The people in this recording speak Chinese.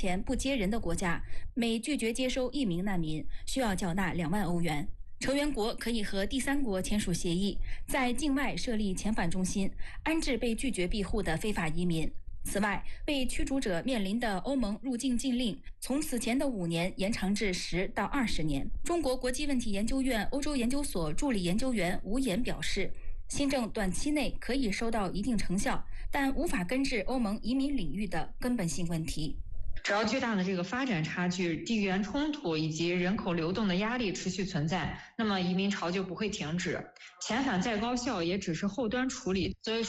前不接人的国家，每拒绝接收1名难民，需要缴纳2万欧元。成员国可以和第三国签署协议，在境外设立遣返中心，安置被拒绝庇护的非法移民。此外，被驱逐者面临的欧盟入境禁令从此前的5年延长至10到20年。中国国际问题研究院欧洲研究所助理研究员吴岩表示，新政短期内可以收到一定成效，但无法根治欧盟移民领域的根本性问题。 只要巨大的这个发展差距、地缘冲突以及人口流动的压力持续存在，那么移民潮就不会停止。遣返再高效，也只是后端处理。所以说